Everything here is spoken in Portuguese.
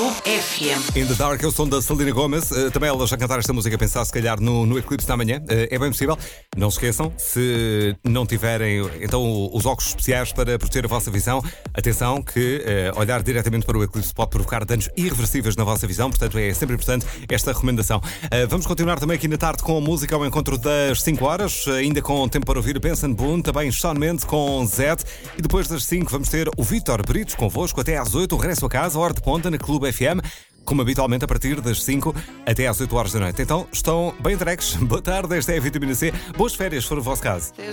Clube FM. In the Dark é o som da Selena Gomez. Também ela já cantar esta música a pensar se calhar no Eclipse da manhã. É bem possível. Não se esqueçam, se não tiverem então os óculos especiais para proteger a vossa visão, atenção que olhar diretamente para o Eclipse pode provocar danos irreversíveis na vossa visão, portanto é sempre importante esta recomendação. Vamos continuar também aqui na tarde com a música ao encontro das 5 horas, ainda com tempo para ouvir Benson Boone, também Shawn Mendes com Zed, e depois das 5 vamos ter o Vítor Britos convosco até às 8, o regresso a casa, hora de ponta na Clube FM, como habitualmente a partir das 5 até às 8 horas da noite. Então estão bem entregues. Boa tarde, esta é a Vitamina C. Boas férias, se for o vosso caso.